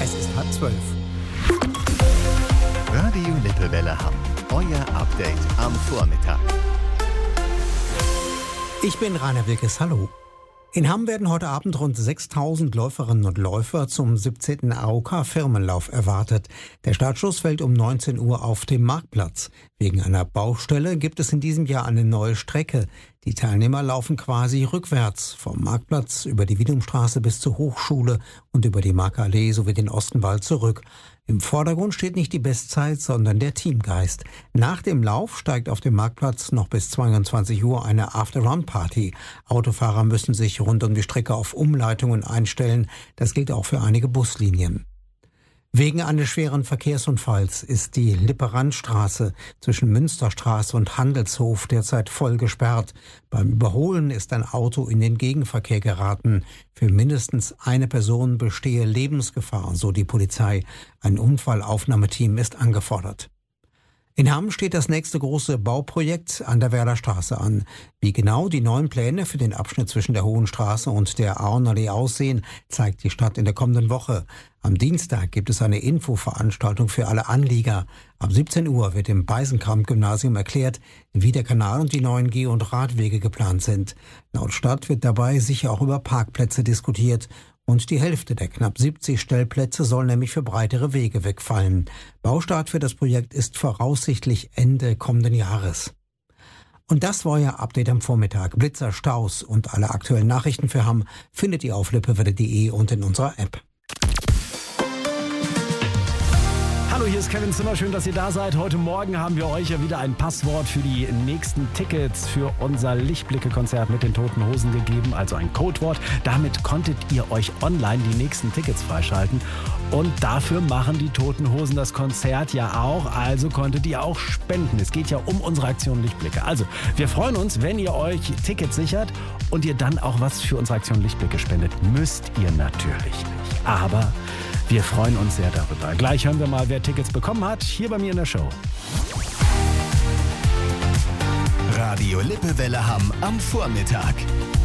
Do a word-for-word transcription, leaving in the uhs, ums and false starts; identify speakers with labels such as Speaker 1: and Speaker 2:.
Speaker 1: Es ist halb zwölf.
Speaker 2: Radio Lippewelle Hamm. Euer Update am Vormittag.
Speaker 1: Ich bin Rainer Wilkes, hallo. In Hamm werden heute Abend rund sechstausend Läuferinnen und Läufer zum siebzehnten A O K-Firmenlauf erwartet. Der Startschuss fällt um neunzehn Uhr auf dem Marktplatz. Wegen einer Baustelle gibt es in diesem Jahr eine neue Strecke. Die Teilnehmer laufen quasi rückwärts, vom Marktplatz über die Wiedumstraße bis zur Hochschule und über die Markallee sowie den Ostenwald zurück. Im Vordergrund steht nicht die Bestzeit, sondern der Teamgeist. Nach dem Lauf steigt auf dem Marktplatz noch bis zweiundzwanzig Uhr eine After-Run-Party. Autofahrer müssen sich rund um die Strecke auf Umleitungen einstellen. Das gilt auch für einige Buslinien. Wegen eines schweren Verkehrsunfalls ist die Lippe-Rand-Straße zwischen Münsterstraße und Handelshof derzeit voll gesperrt. Beim Überholen ist ein Auto in den Gegenverkehr geraten. Für mindestens eine Person bestehe Lebensgefahr, so die Polizei. Ein Unfallaufnahmeteam ist angefordert. In Hamm steht das nächste große Bauprojekt an der Werder Straße an. Wie genau die neuen Pläne für den Abschnitt zwischen der Hohen Straße und der Auenerallee aussehen, zeigt die Stadt in der kommenden Woche. Am Dienstag gibt es eine Infoveranstaltung für alle Anlieger. Ab siebzehn Uhr wird im Beisenkamp-Gymnasium erklärt, wie der Kanal und die neuen Geh- und Radwege geplant sind. Laut Stadt wird dabei sicher auch über Parkplätze diskutiert. Und die Hälfte der knapp siebzig Stellplätze soll nämlich für breitere Wege wegfallen. Baustart für das Projekt ist voraussichtlich Ende kommenden Jahres. Und das war euer Update am Vormittag. Blitzer, Staus und alle aktuellen Nachrichten für Hamm findet ihr auf lippewelle punkt de und in unserer App.
Speaker 3: Hallo, hier ist Kevin Zimmer. Schön, dass ihr da seid. Heute Morgen haben wir euch ja wieder ein Passwort für die nächsten Tickets für unser Lichtblicke-Konzert mit den Toten Hosen gegeben, also ein Codewort. Damit konntet ihr euch online die nächsten Tickets freischalten. Und dafür machen die Toten Hosen das Konzert ja auch, also konntet ihr auch spenden. Es geht ja um unsere Aktion Lichtblicke. Also, wir freuen uns, wenn ihr euch Tickets sichert und ihr dann auch was für unsere Aktion Lichtblicke spendet. Müsst ihr natürlich nicht. Aber wir freuen uns sehr darüber. Gleich hören wir mal, wer Tickets bekommen hat, hier bei mir in der Show.
Speaker 2: Radio Lippewelle Hamm am Vormittag.